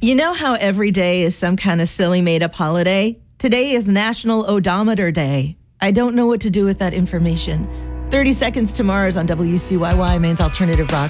You know how every day is some kind of silly made-up holiday? Today is National Odometer Day. I don't know what to do with that information. 30 Seconds to Mars on WCYY, Maine's Alternative Rock.